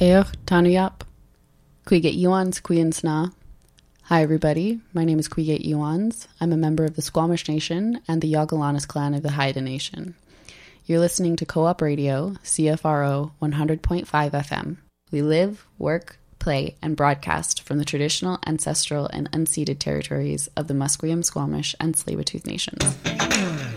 Eoch Tanuyap, Cuiget Iwans Cuiansna. Hi everybody, my name is Cuiget Iwans. I'm a member of the Squamish Nation and the Yagalanas clan of the Haida Nation. You're listening to Co-op Radio, CFRO 100.5 FM. We live, work, play, and broadcast from the traditional, ancestral, and unceded territories of the Musqueam, Squamish, and Tsleil-Waututh Nations.